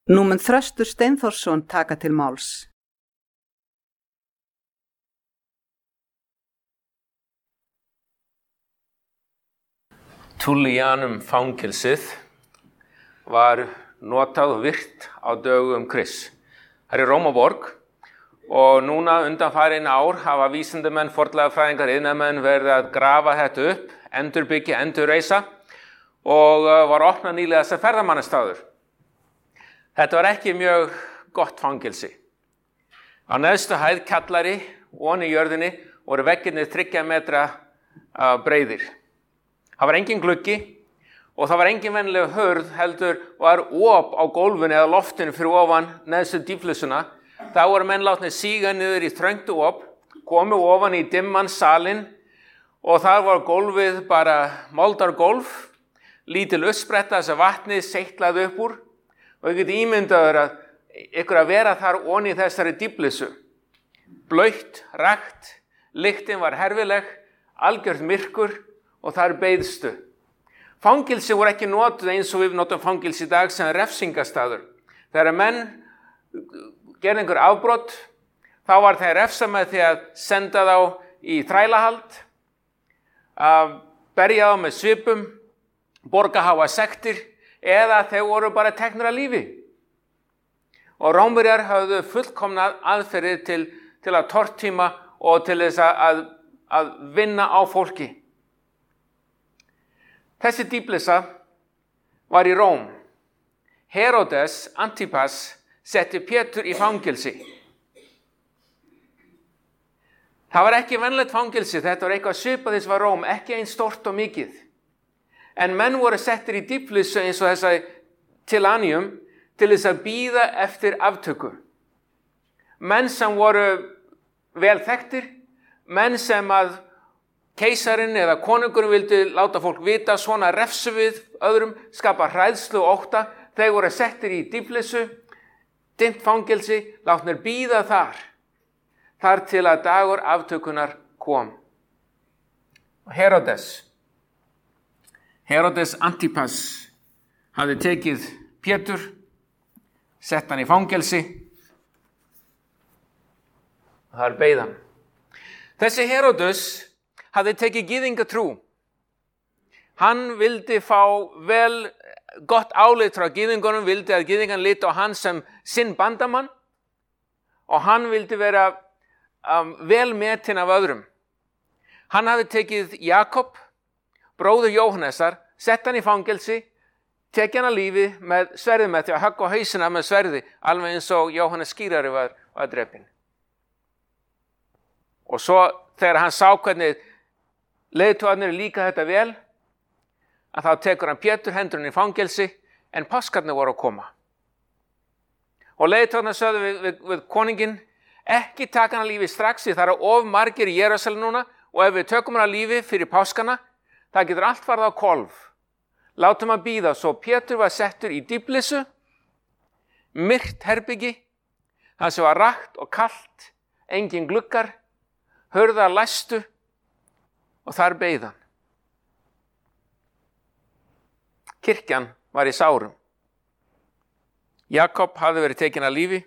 Nú mun Þröstur Steinþórsson taka til máls. Tullianum fangelsið var notað og virt á dögum Krists. Það er Rómaborg og núna undanfarin ár hafa vísindamenn, fornleifafræðingar, iðnaðarmenn verið að grafa þetta upp, endurbyggja, endurreisa og var opnað nýlega þessa ferðamannastaður. Þetta var ekki mjög gott fangelsi. Á neðstu hæð kjallari, ofan í jörðinni, voru veggirnir 3 metra breiðir. Það var engin gluggi og það var engin venjuleg hurð, heldur var op á gólfinu eða loftinu fyrir ofan neðstu dýflissuna. Þá voru menn látnir síga niður í þröngt op, komu ofan í dimman salinn og þar var gólfið bara moldargólf, lítil uppspretta þess að vatnið seytlaði upp úr og ég get ímyndaður að ykkur að vera þar ofan í þessari dýflissu. Blautt, rakt, lyktin var herfileg, algjört myrkur og þar beiðstu. Fangelsi voru ekki notuð eins og við notum fangelsi í dag sem refsingastaður. Þegar menn gerði einhver afbrot, þá var þeir refsa með því að senda þá í þrælahald, berja þá með svipum, borga háa sektir eða þeir voru bara teknir af lífi. Og Rómverjar höfðu fullkomna aðferðir til að tortíma og til þess að vinna á fólki. Þessi dýflissa var í Róm. Herodes Antipas setti Pétur í fangelsi. Það var ekki venjulegt fangelsi, þetta var eitthvað svipað þess var Róm, ekki eins stórt og mikið. En menn voru settir í dýflissu eins og þessa Tilanium til þess að bíða eftir aftöku. Menn sem voru vel þekktir, menn sem að keisarinn eða konungurinn vildi láta fólk vita svona refsu við öðrum, skapa hræðslu og ótta. Þeir voru settir í dýflissu, dimmt fangelsi, látnir bíða þar til að dagur aftökunar kom. Herodes Antipas hafði tekið Pétur, sett hann í fangelsi og þar beið hann. Þessi Herodes hafði tekið gyðingatrú. Hann vildi fá vel gott álit frá gyðingunum, vildi að gyðingan litu á hann sem sinn bandamann og hann vildi vera vel metinn af öðrum. Hann hafði tekið Jakob, bróður Jóhannesar, sett hann í fangelsi, tekið hann að lífi með sverði með því að höggva á hausina með sverði, alveg eins og Jóhannes skírari var drepinn. Og svo þegar hann sá hvernig leiðtogarnir líka þetta vel, að þá tekur hann Pétur, hendur hann í fangelsi, en páskarnir voru að koma. Og leiðtogarnir sögðu við konunginn, ekki taka hann að lífi strax, því það eru of margir í Jerúsalem núna, og ef við tökum hann að lífi fyrir páskana, það getur allt farið á hvolf. Látum að bíða, svo Pétur var settur í dýflissu, myrkt herbyggi, það sem var rakt og kalt, engin gluggar, hurðar læstu, og þar beið hann. Kirkjan var í sárum. Jakob hafði verið tekinn af lífi.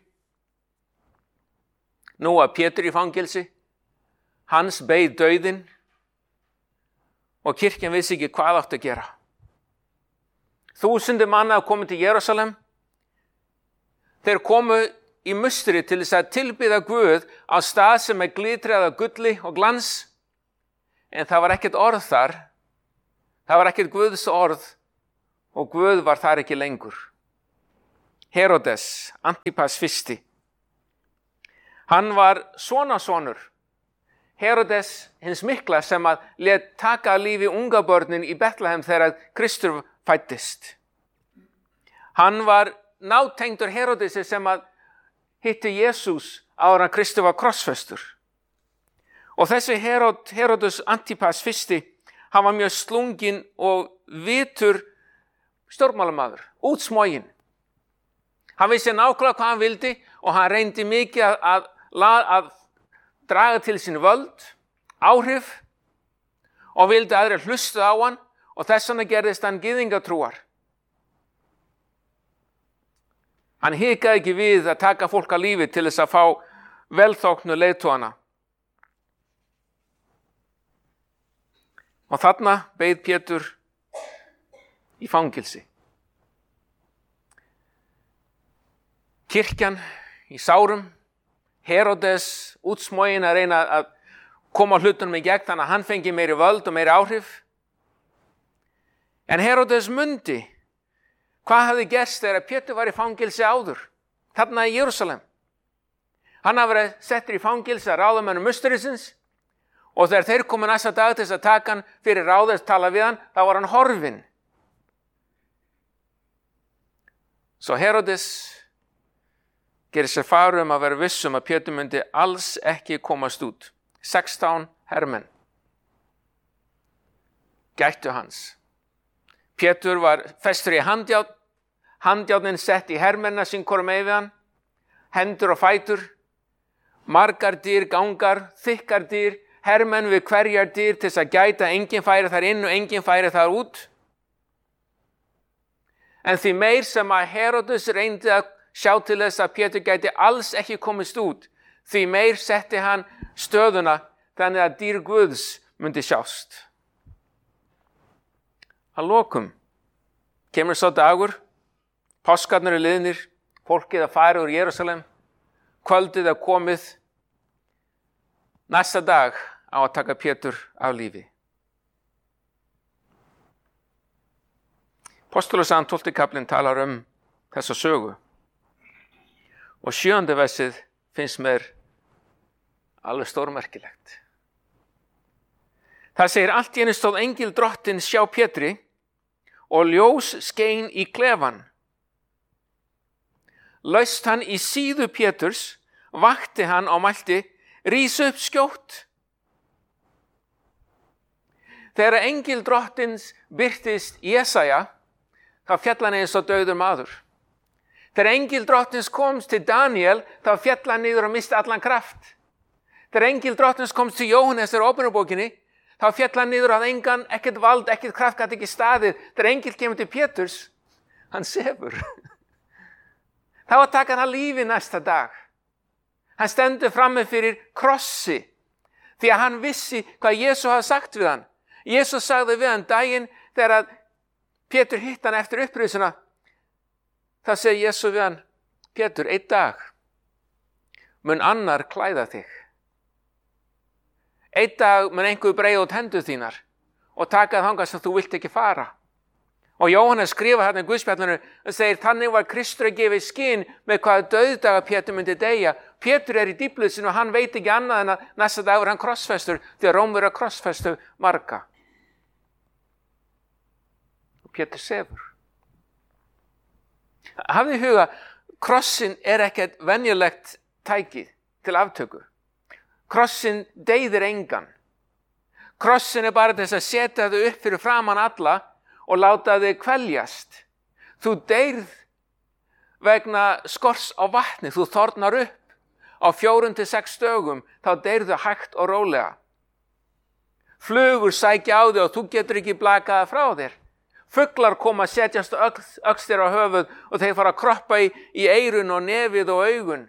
Nú var Pétur í fangelsi. Hans beið dauðinn og kirkjan vissi ekki hvað átti að gera. Þúsundir manna hafa komið til Jerúsalem. Þeir komu í mustri til þess að tilbiðja Guð á stað sem glitraði af gulli og glans. En það var ekkert orð þar, það var ekkert Guðs orð og Guð var þar ekki lengur. Herodes Antipas fyrsti. Hann var sonur Herodes hins mikla sem að lét taka af lífi unga börnin í Betlehem þegar Kristur fæddist. Hann var nátengdur Herodesi sem að hitti Jesús áður en Kristur var krossfestur. Og þessi Herodes Antipas fyrsti, hann var mjög slunginn og vitur stjórnmálamaður, útsmoginn. Hann vissi nákvæmlega hvað hann vildi og hann reyndi mikið að draga til sín völd, áhrif og vildi aðrir hlusta á hann og þess vegna gerðist hann gyðingatrúar. Hann hikaði ekki við að taka fólk af lífi til þess að fá velþóknu leiðtogana. Og þarna beið Pétur í fangilsi. Kirkjan í sárum, Herodes útsmoginn að reyna að koma hlutunum í gegn þannig að hann fengi meiri völd og meiri áhrif. En Herodes mundi hvað hafði gerst þegar Pétur var í fangilsi áður, þarna í Jerúsalem. Hann hafði verið settur í fangilsi að ráðamönnum musterisins og þegar þeir komu næsta dag til þess að taka hann fyrir ráðið tala við hann, þá var hann horfinn. Svo Herodes gerir sér far að vera viss að Pétur myndi alls ekki komast út. 16 hermenn gættu hans. Pétur var festur í handjárn, handjárnin sett í hermennina sem komu með við hann, hendur og fætur, margar dyr gangar, þykkar dyr, hermenn við hverjar dyr til þess að gæta enginn færi þar inn og enginn færi þar út. En því meir sem að Herodes reyndi að sjá til þess að Pétur gæti alls ekki komist út, því meir setti hann stöðuna þannig að dýr Guðs myndi sjást. Að lokum kemur svo dagur, páskarnir eru liðnir, fólkið að fara úr Jerúsalem, kvöldið er komið, næsta dag á að taka Pétur af lífi. Postulasagan 12. kaflinn talar þessa sögu og 7. versið finnst mér alveg stórmerkilegt. Það segir allt í einu stóð engil drottins hjá Pétri og ljós skein í klefan. Laust hann í síðu Péturs, vakti hann og mælti, rís upp skjótt. Þegar engil drottins birtist Jesaja, þá féll hann eins og dauður maður. Þegar engil drottins komst til Daniel, þá féll hann niður og misti allan kraft. Þegar engil drottins komst til Jóhannes í Ópenubókinni, þá féll hann niður að engan, ekkert vald, ekkert kraft, gat ekki staðið. Þegar engil kemur til Péturs, hann sefur. Þá að taka hann að lífi næsta dag. Hann stendur frammi fyrir krossi, því að hann vissi hvað Jesús hafði sagt við hann. Jesús sagði við hann daginn þegar að Pétur hitt hann eftir upprisuna. Það segi Jesús við hann, Pétur, einn dag mun annar klæða þig. Einn dag mun einhver breiða út hendur þínar og taka þangað sem þú vilt ekki fara. Og Jóhannes skrifa hérna í Guðspjallinu og segir, þannig var Kristur að gefa í skyn með hvaða dauðdaga Pétur myndi deyja. Pétur í dýflissinu og hann veit ekki annað en að næsta dag var hann krossfestur, því að Rómverjar krossfestu marga. Og Pétur sefur. Hafðu í huga, krossin er ekkert venjulegt tæki til aftöku. Krossin deyðir engan. Krossin er bara til þess að setja þau upp fyrir framan alla og láta þig kveljast. Þú deyrð vegna skors á vatni, þú þornar upp. Á 4 til 6 dögum, þá deyrðu hægt og rólega. Flugur sækja á þig og þú getur ekki blakað frá þér. Fuglar koma að setjast öxtir á höfuð og þeir fara að kroppa í eyrun og nefið og augun.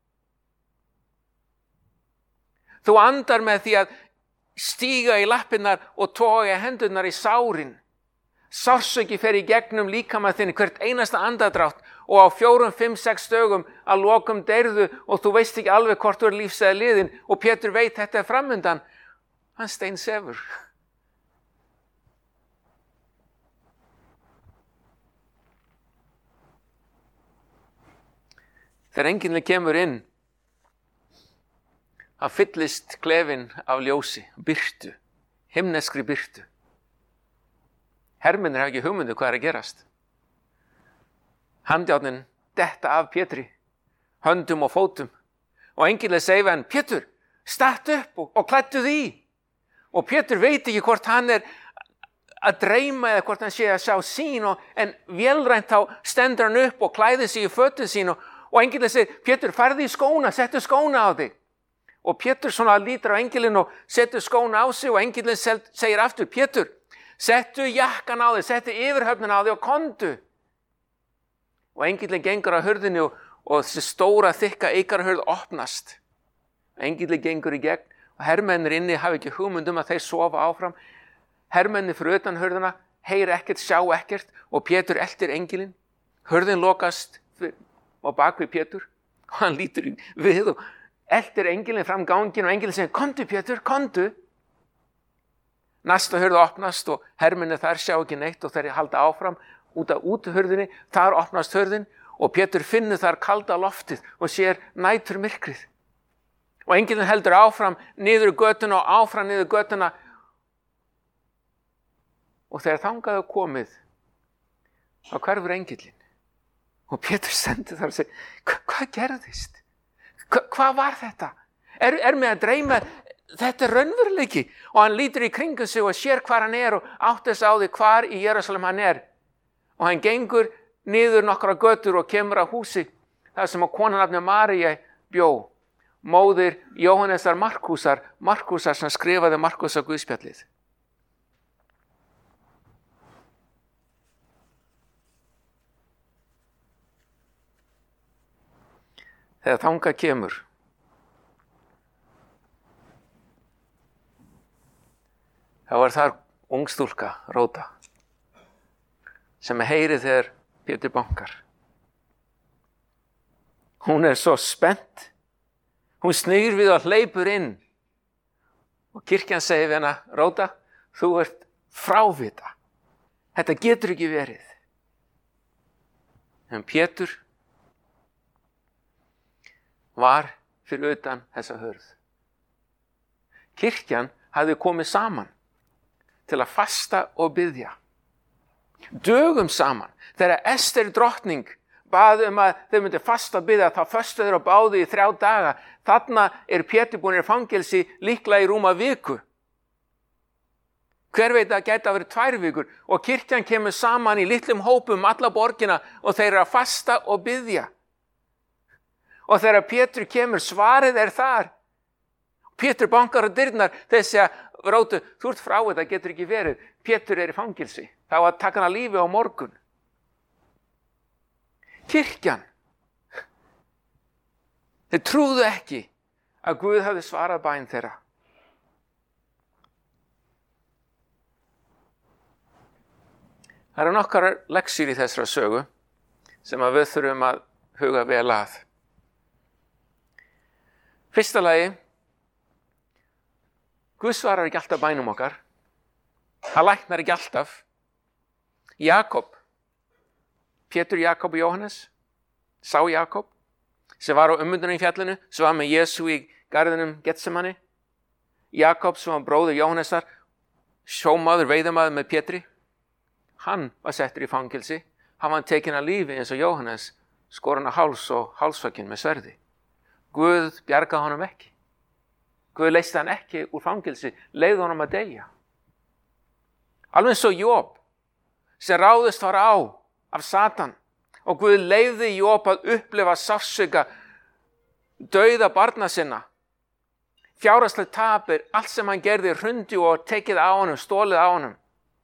Þú andar með því að stíga í lappirnar og toga hendurnar í sárin. Sársauki fer í gegnum líkama þinn hvert einasta andardrátt og á 4, 5, 6 dögum að lokum deyrðu og þú veist ekki alveg hvort þú er lífs eða liðin og Pétur veit þetta er framundan. Hann steinsefur. Þegar engillinn kemur inn, það fyllist klefinn af ljósi, birtu, himneskri birtu. Hermennir hafa ekki hugmyndu hvað er að gerast. Handjárnin detta af Pétri, höndum og fótum. Og engillinn segir við hann, Pétur, statt upp og klæddu því. Og Pétur veit ekki hvort hann er að dreyma eða hvort hann sé að sjá sýn. En vélrænt þá stendur hann upp og klæðir sig í fötin sín. Og engillinn segir, Pétur, farðu í skóna, settu skóna á þig. Og Pétur svona lítur á engillinn og setur skóna á sig og engillinn segir aftur, Pétur, settu jakkan á þig, settu yfirhöfnin á þig og komdu. og engillinn gengur á hurðinni og þessi stóra þykka eikarhurð opnast. Engillinn gengur í gegn og hermennir inni hafa ekki hugmynd að þeir sofa áfram. Hermennir fyrir utan hurðina heyra ekkert, sjá ekkert og Pétur eltir engillinn. Hurðin lokast á bak við Pétur og hann lítur við og eltir engillinn fram ganginn og engillinn segir, komdu Pétur, komdu. Næsta hurð opnast og hermennir þar sjá ekki neitt og þeir halda áfram út af úthurðinni. Þar opnast hurðin og Pétur finnur þar kalda loftið og sér nætur myrkrið. Og engillinn heldur áfram niður götuna og áfram niður götuna. Og þegar þangað er komið, þá hverfur engillinn. Og Pétur stendur þar og segir, hvað gerðist? Hvað var þetta? Er mig að dreyma? Þetta er raunveruleiki. Og hann lítur í kringum sig og sér hvar hann er og áttar sig á því hvar í Jerúsalem hann er. Og hann gengur niður nokkra götur og kemur að húsi þar sem konan nafni María bjó. Móðir Jóhannesar Markúsar sem skrifaði Markúsar Guðspjallið. Þegar þangað kemur, þá var þar ung stúlka, Róta, sem heyri þegar Pétur bankar. Hún er svo spennt. Hún snýr við og hleypur inn. Og kirkjan segir við hana, Róta, þú ert frávita. Þetta getur ekki verið. En Pétur var fyrir utan þessa hurð. Kirkjan hafði komið saman til að fasta og biðja. Dögum saman, þegar Ester drottning bað að þau myndi fasta og biðja, þá föstu þeir og báðu í 3 daga. Þarna er Pétur búinn í fangelsi líklega í rúma viku. Hver veit að gæti að vera 2 vikur og kirkjan kemur saman í litlum hópum alla borgina og þeir eru að fasta og biðja. Og þegar Pétur kemur, svarið er þar. Pétur bankar á dyrnar, þeir segja, Rótu, þú ert frá þetta, getur ekki verið. Pétur er í fangelsi, þá að taka hann að lífi á morgun. Kirkjan. Þeir trúðu ekki að Guð hafði svarað bæn þeirra. Það eru nokkrar leksíur í þessara sögu sem að við þurfum að huga vel að. Fyrsta lagi, Guð svarar ekki alltaf bænum okkar. Það læknar ekki alltaf. Jakob, Pétur, Jakob og Jóhannes, sá Jakob, sem var á ummyndunum í fjallinu, sem var með Jesú í garðinum Getsemani. Jakob, sem var bróðir Jóhannesar, sjómaður, veiðamaður með Pétri. Hann var settur í fangelsi. Hann var tekinn af lífi eins og Jóhannes, skorinn á háls og hálsvögginn með sverði. Guð bjargaði honum ekki. Guð leysti hann ekki úr fangelsi, leyfði honum að deyja. Alveg eins og Job, sem ráðist var á af Satan og Guð leyfði Job að upplifa sársauka, dauða barna sinna. Fjárhagslegt tapir, allt sem hann gerði hrundi og tekið á honum, stólið á honum.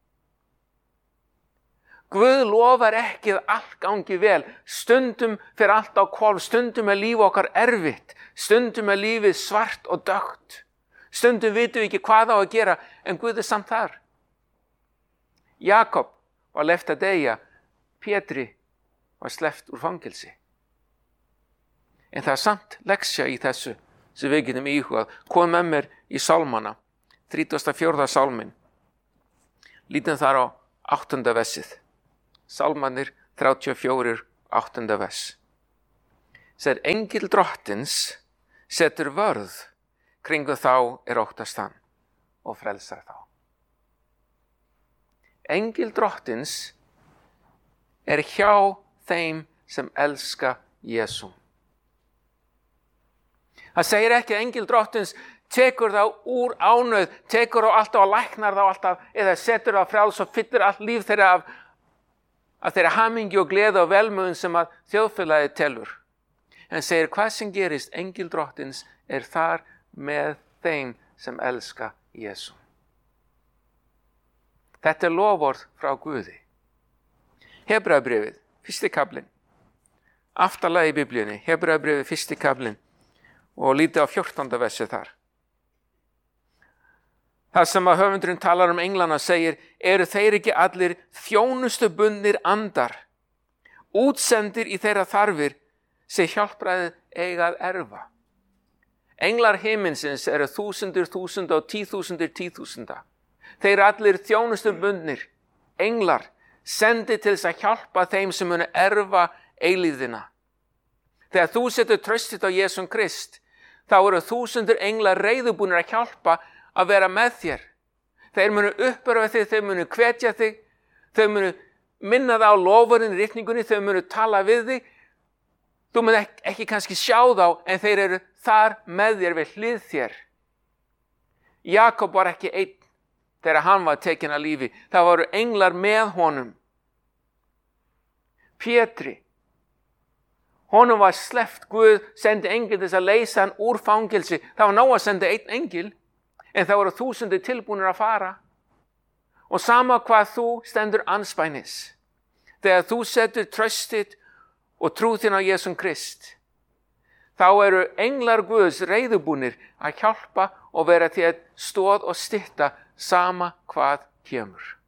Guð lofar ekki að allt gangi vel. Stundum fer allt á hvolf, stundum er líf okkar erfitt, stundum er lífið svart og dökkt. Stundum vitum við ekki hvað á að gera, en Guð er samt þar. Jakob var leyft að deyja, Pétri var sleppt úr fangelsi. En það er samt leksja í þessu sem við getum íhugað. Kom með mér í sálmana, 34. sálmin. Lítum þar á 8. versið. Sálmanir 34, 8. vers. Sér engil drottins setur vörð kringu þá er óttast hann og frelsar þá. Engil drottins er hjá þeim sem elska Jesú. Það segir ekki að engil drottins tekur þá úr ánauð, tekur þá alltaf og læknar þá alltaf, eða setur þá frjáls og fyllir allt líf þeirra af þeirra hamingju og gleði og velmögun sem að þjóðfélagið telur. En segir hvað sem gerist, engil drottins er þar með þeim sem elska Jesú. Þetta er loforð frá Guði. Hebreabréfið, 1. kaflinn, aftarlega í Biblíunni, Hebreabréfið 1. kaflinn og lítið á 14. versi þar. Það sem að höfundurinn talar englana segir, eru þeir ekki allir þjónustubundnir andar, útsendir í þeirra þarfir sem hjálpræðið eiga að erfa. Englar himinsins eru þúsundir þúsunda og 10.000 10.000. Þeir eru allir þjónustubundnir, englar, sendi til þess að hjálpa þeim sem munu erfa eilífðina. Þegar þú setur traustið á Jesum Krist, þá eru þúsundir englar reiðubúnir að hjálpa að vera með þér. Þeir munu uppörfa þig, þeir munu hvetja þig, þeir munu minna það á lofurinn í ritningunni, þeir munu tala við þig. Þú mun ekki kannski sjá þá, en þeir eru þar með þér við hlið þér. Jakob var ekki einn þegar hann var tekinn af lífi. Það voru englar með honum. Pétri, honum var sleppt, Guð sendi engil til þess að leysa hann úr fangelsi. Það var nóg að senda einn engil, en það voru þúsundir tilbúnir að fara. Og sama hvað þú stendur andspænis, þegar þú setur traustið og trú þín á Jesum Krist, þá eru englar Guðs reiðubúnir að hjálpa og vera þér stoð og stytta sama hvað kemur.